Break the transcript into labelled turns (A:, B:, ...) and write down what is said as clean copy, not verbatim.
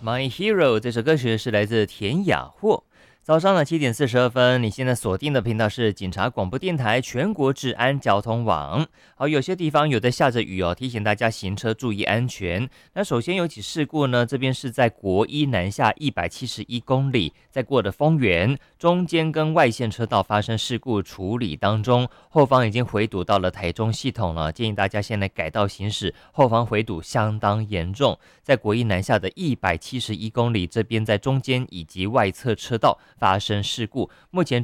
A: My Hero 这首歌曲是来自田雅霍。早上的7:42，你现在锁定的频道是警察广播电台全国治安交通网。好，有些地方有在下着雨哦，提醒大家行车注意安全。那首先有起事故呢，这边是在国一南下171公里，在过的丰原中间跟外线车道发生事故处理当中，后方已经回堵到了台中系统了，建议大家现在改道行驶，后方回堵相当严重。在国一南下的171公里这边，在中间以及外侧车道发生事故，目前